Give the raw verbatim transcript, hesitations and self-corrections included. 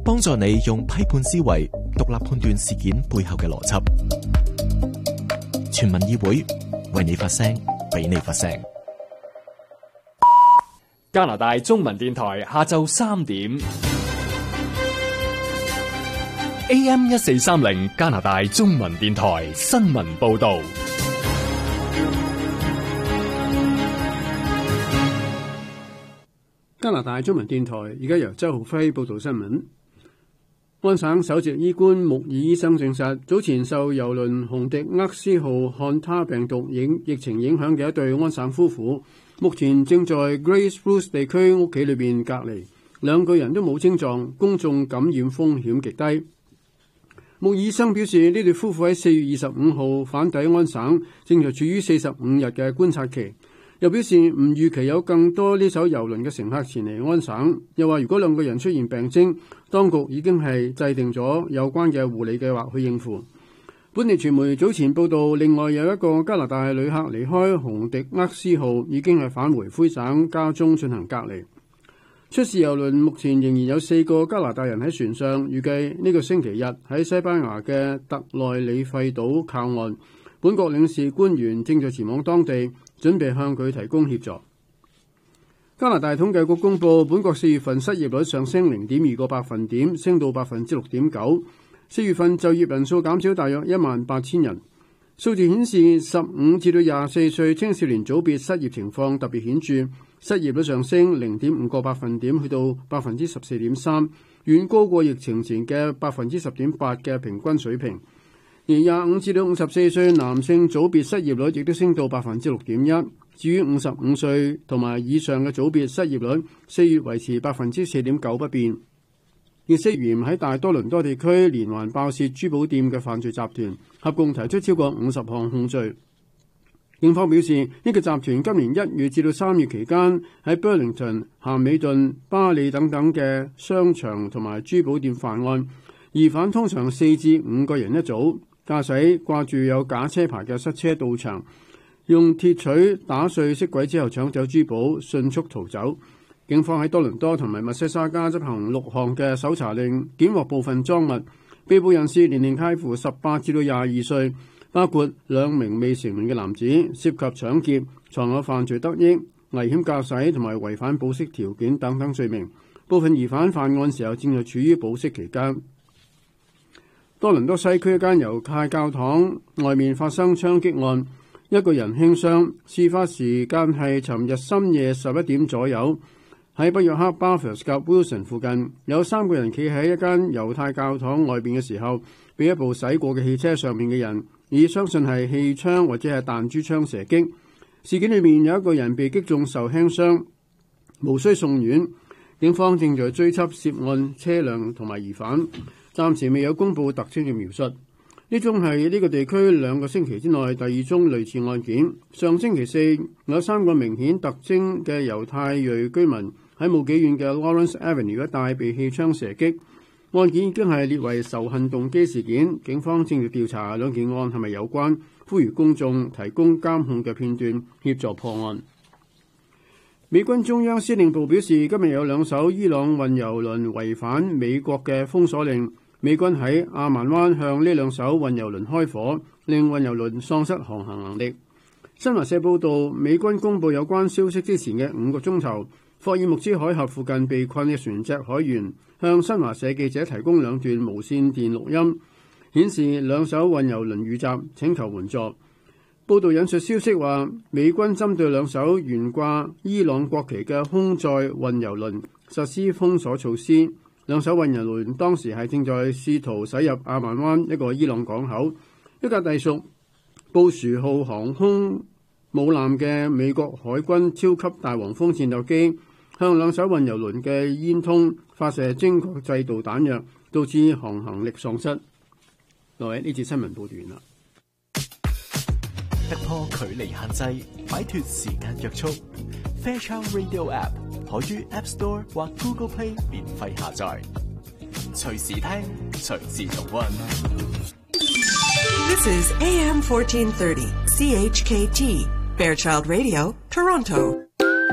幫助你用批判思維獨立判斷事件背後嘅邏輯。全民議會為你發聲，俾你發聲。 加拿大中文電台下晝三點 A M 一四三零，加拿大中文電台新聞報道。 加拿大中文電台而家由周浩輝報道新聞。安省首席醫官穆爾醫生證實，早前受郵輪洪迪厄斯號漢他病毒影疫情影響嘅一對安省夫婦，目前正在 Grace Bruce 地區屋企裏邊隔離，兩個人都冇症狀，公眾感染風險極低。穆爾醫生表示，呢對夫婦喺四月二十五號返抵安省，正在處於四十五日嘅觀察期。又表示唔預期有更多呢艘郵輪嘅乘客前嚟安省。又話如果兩個人出現病徵，當局已經係制定咗有關嘅護理計劃去應付。本地傳媒早前報道，另外有一個加拿大旅客離開洪迪厄斯號，已經係返回魁省家中進行隔離。出事郵輪目前仍然有四個加拿大人喺船上，預計呢個星期日喺西班牙嘅特內里費島靠岸。本國領事官員正在前往當地，準備向佢提供協助。加拿大統計局公佈，本國四月份失業率上升零點二個百分點，升到百分之六點九。四月份就業人數減少大約一萬八千人。數字顯示，十五至到廿四歲青少年組別失業情況特別顯著，失業率上升零點五個百分點，去到百分之十四點三，遠高過疫情前嘅百分之十點八嘅平均水平。而廿五至到五十四歲男性組別失業率亦都升到百分之六點一。至於五十五歲同埋以上嘅組別失業率，四月維持百分之四點九不變。而涉嫌喺大多倫多地區連環爆竊珠寶店嘅犯罪集團，合共提出超過五十項控罪。警方表示，呢、這個集團今年一月至到三月期間喺 Burlington、咸美頓、巴里等等嘅商場同埋珠寶店犯案，疑犯通常四至五個人一組。駕駛掛住有假車牌嘅塞車到場，用鐵錘打碎飾櫃之後搶走珠寶，迅速逃走。警方喺多倫多同埋密西沙加執行六項嘅搜查令，檢獲部分贓物。被捕人士年齡介乎十八至到廿二歲，包括兩名未成年嘅男子，涉及搶劫、藏有犯罪得益、危險駕駛同埋違反保釋條件等等罪名。部分疑犯犯案時候正在處於保釋期間。多倫多西區一間猶太教堂外面發生槍擊案，一個人輕傷。事發時間係尋日深夜十一點左右，喺北約克巴弗斯及 Wilson 附近，有三個人企喺一間猶太教堂外邊嘅時候，被一部駛過嘅汽車上面嘅人以相信係氣槍或者係彈珠槍射擊。事件裏面有一個人被擊中受輕傷，無需送院。警方正在追緝涉案車輛同埋疑犯。暫時未有公布特徵嘅描述。呢宗係呢個地區兩個星期之內第二宗類似案件。上星期四有三個明顯特徵嘅猶太裔居民喺冇幾遠嘅 Lawrence Avenue 一帶被氣槍射擊。案件已經係列為仇恨動機事件，警方正在調查兩件案係咪有關，呼籲公眾提供監控嘅片段協助破案。美軍中央司令部表示，今日有兩艘伊朗運油輪違反美國嘅封鎖令。美軍喺阿曼灣向呢兩艘運油輪開火，令運油輪喪失航行能力。新華社報道，美軍公佈有關消息之前嘅五個鐘頭，霍爾木茲海峽附近被困嘅船隻海員向新華社記者提供兩段無線電錄音，顯示兩艘運油輪遇襲，請求援助。報道引述消息話，美軍針對兩艘懸掛伊朗國旗嘅空載運油輪實施封鎖措施。兩艘運油輪當時係正在試圖駛入阿曼灣一個伊朗港口，一架隸屬布殊號航空母艦嘅美國海軍超級大黃蜂戰鬥機向兩艘運油輪嘅煙囪發射精確制導彈藥，導致航行力喪失。各位，呢節新聞報道完啦。 突破距離限制，擺脫時間約束。Fairchild Radio App 可於 App Store 或 Google Play 免費下載，隨時聽，隨時重溫。 This is A M fourteen thirty C H K T Fairchild Radio, Toronto.